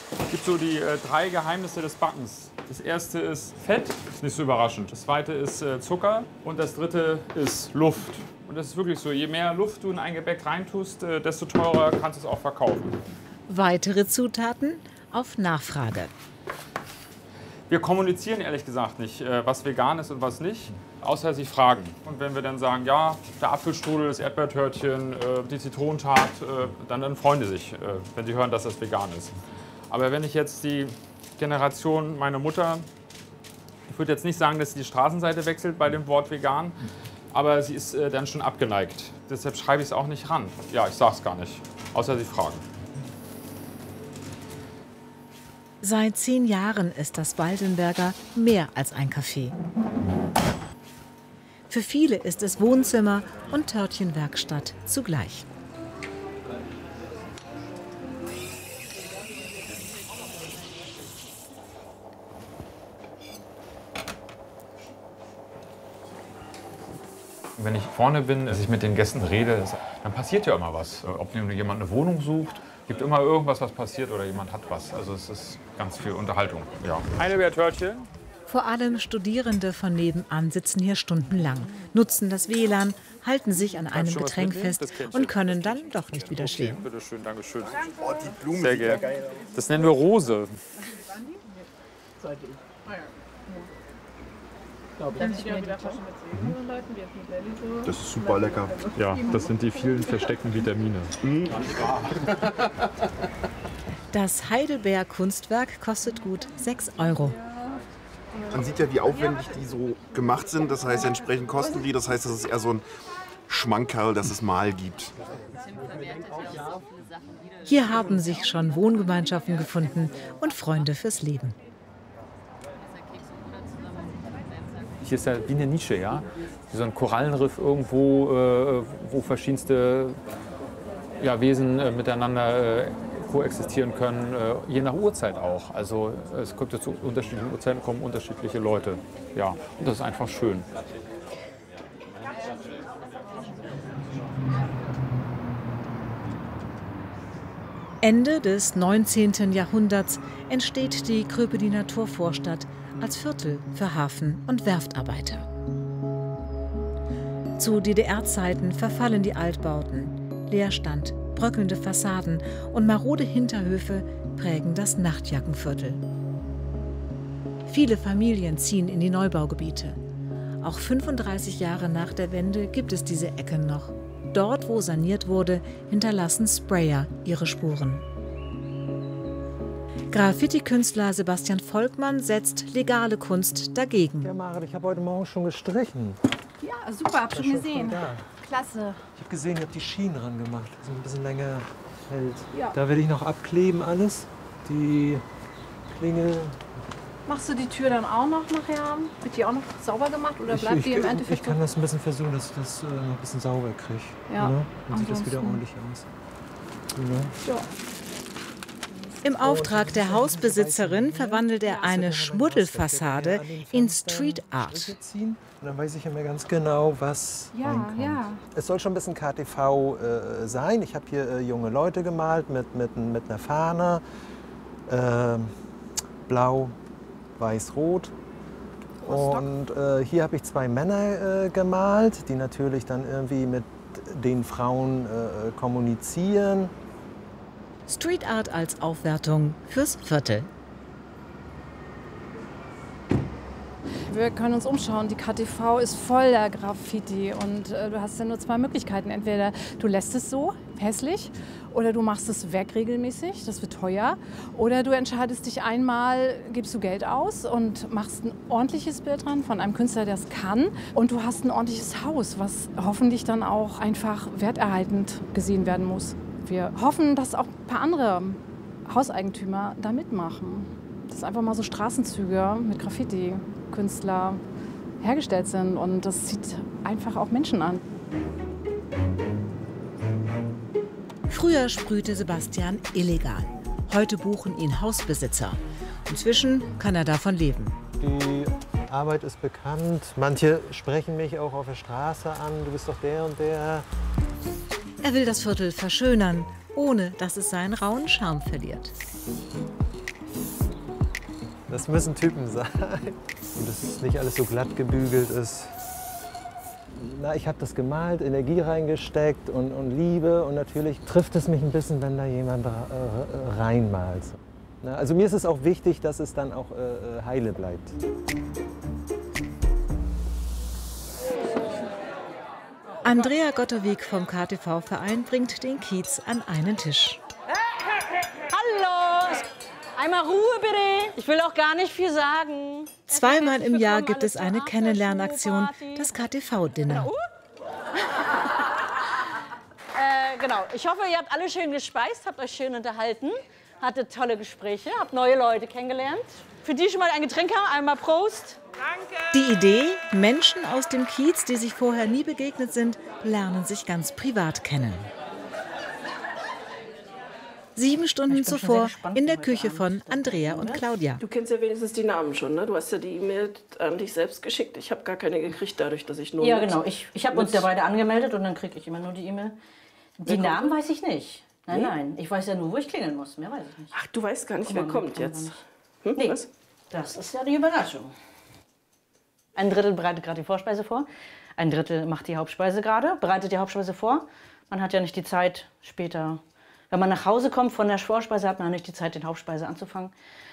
Es gibt so die 3 Geheimnisse des Backens. Das erste ist Fett, ist nicht so überraschend. Das zweite ist Zucker und das dritte ist Luft. Und das ist wirklich so, je mehr Luft du in ein Gebäck reintust, desto teurer kannst du es auch verkaufen. Weitere Zutaten auf Nachfrage. Wir kommunizieren ehrlich gesagt nicht, was vegan ist und was nicht, außer sie fragen. Und wenn wir dann sagen, ja, der Apfelstrudel, das Erdbeertörtchen, die Zitronentat, dann freuen die sich, wenn sie hören, dass das vegan ist. Aber wenn ich jetzt die Generation meiner Mutter, ich würde jetzt nicht sagen, dass sie die Straßenseite wechselt bei dem Wort vegan, aber sie ist dann schon abgeneigt. Deshalb schreibe ich es auch nicht ran. Ja, ich sage es gar nicht, außer sie fragen. Seit 10 Jahren ist das Waldenberger mehr als ein Café. Für viele ist es Wohnzimmer und Törtchenwerkstatt zugleich. Wenn ich vorne bin, dass ich mit den Gästen rede, dann passiert ja immer was. Ob jemand eine Wohnung sucht, gibt immer irgendwas, was passiert oder jemand hat was. Also es ist ganz viel Unterhaltung. Ja. Heidelbeertörtchen. Vor allem Studierende von nebenan sitzen hier stundenlang, nutzen das WLAN, halten sich an einem Getränk fest und können dann doch nicht wieder stehen. Okay, bitte schön, danke schön. Oh, die Blumen. Sehr gerne. Das nennen wir Rose. Das ist super lecker. Ja, das sind die vielen versteckten Vitamine. Das Heidelbeer-Kunstwerk kostet gut 6 €. Man sieht ja, wie aufwendig die so gemacht sind. Das heißt, entsprechend kosten die. Das heißt, das ist eher so ein Schmankerl, das es mal gibt. Hier haben sich schon Wohngemeinschaften gefunden und Freunde fürs Leben. Hier ist ja wie eine Nische, ja? Wie so ein Korallenriff irgendwo, wo verschiedenste Wesen miteinander koexistieren können, je nach Uhrzeit auch. Also es kommt zu unterschiedlichen Uhrzeiten, kommen unterschiedliche Leute. Ja, und das ist einfach schön. Ende des 19. Jahrhunderts entsteht die Kröpeliner Torvorstadt als Viertel für Hafen- und Werftarbeiter. Zu DDR-Zeiten verfallen die Altbauten. Leerstand, bröckelnde Fassaden und marode Hinterhöfe prägen das Nachtjackenviertel. Viele Familien ziehen in die Neubaugebiete. Auch 35 Jahre nach der Wende gibt es diese Ecken noch. Dort, wo saniert wurde, hinterlassen Sprayer ihre Spuren. Graffiti-Künstler Sebastian Volkmann setzt legale Kunst dagegen. Ja, Maren, ich habe heute Morgen schon gestrichen. Ja, super, hab schon gesehen. Klasse. Ich habe gesehen, ihr habt die Schienen ran gemacht, dass es ein bisschen länger hält. Ja. Da werde ich noch abkleben alles. Die Klingel. Machst du die Tür dann auch noch nachher? Wird die auch noch sauber gemacht oder bleibt die im Endeffekt? Ich kann das ein bisschen versuchen, dass ich das noch ein bisschen sauber kriege. Ja. Ne? Dann sieht das wieder ordentlich aus. Ne? Ja. Im Auftrag der Hausbesitzerin verwandelt er eine Schmuddelfassade in Street Art. Und dann weiß ich immer ganz genau, was reinkommt. Ja. Es soll schon ein bisschen KTV sein. Ich habe hier junge Leute gemalt mit einer Fahne. Blau, weiß, rot. Und hier habe ich 2 Männer gemalt, die natürlich dann irgendwie mit den Frauen kommunizieren. Street Art als Aufwertung fürs Viertel. Wir können uns umschauen. Die KTV ist voller Graffiti und du hast ja nur 2 Möglichkeiten. Entweder du lässt es so, hässlich, oder du machst es weg regelmäßig, das wird teuer. Oder du entscheidest dich einmal, gibst du Geld aus und machst ein ordentliches Bild dran von einem Künstler, der es kann. Und du hast ein ordentliches Haus, was hoffentlich dann auch einfach werterhaltend gesehen werden muss. Wir hoffen, dass auch ein paar andere Hauseigentümer da mitmachen. Dass einfach mal so Straßenzüge mit Graffiti-Künstler hergestellt sind. Und das zieht einfach auch Menschen an. Früher sprühte Sebastian illegal. Heute buchen ihn Hausbesitzer. Inzwischen kann er davon leben. Die Arbeit ist bekannt. Manche sprechen mich auch auf der Straße an. Du bist doch der und der. Er will das Viertel verschönern, ohne dass es seinen rauen Charme verliert. Das müssen Typen sein. Und dass es nicht alles so glatt gebügelt ist. Na, ich habe das gemalt, Energie reingesteckt und Liebe. Und natürlich trifft es mich ein bisschen, wenn da jemand reinmalt. Na, also mir ist es auch wichtig, dass es dann auch heile bleibt. Andrea Gottowig vom KTV-Verein bringt den Kiez an einen Tisch. Hallo! Einmal Ruhe bitte. Ich will auch gar nicht viel sagen. Zweimal im Jahr gibt es eine Kennenlernaktion, das KTV-Dinner. Genau. Ich hoffe, ihr habt alle schön gespeist, habt euch schön unterhalten, hattet tolle Gespräche, habt neue Leute kennengelernt. Für die schon mal ein Getränk haben, einmal Prost. Die Idee, Menschen aus dem Kiez, die sich vorher nie begegnet sind, lernen sich ganz privat kennen. 7 Stunden zuvor in der Küche von Andrea und Claudia. Du kennst ja wenigstens die Namen schon, ne? Du hast ja die E-Mail an dich selbst geschickt. Ich habe gar keine gekriegt, dadurch, dass ich nur... Ja, genau. Ich habe uns ja beide angemeldet und dann kriege ich immer nur die E-Mail. Die Namen weiß ich nicht. Nein, nein. Ich weiß ja nur, wo ich klingeln muss. Mehr weiß ich nicht. Ach, du weißt gar nicht, wer kommt jetzt? Nee, Was? das ist ja die Überraschung. Ein Drittel bereitet gerade die Vorspeise vor. Ein Drittel macht die Hauptspeise gerade, bereitet die Hauptspeise vor. Man hat ja nicht die Zeit später... Wenn man nach Hause kommt von der Vorspeise, hat man nicht die Zeit, den Hauptspeise anzufangen.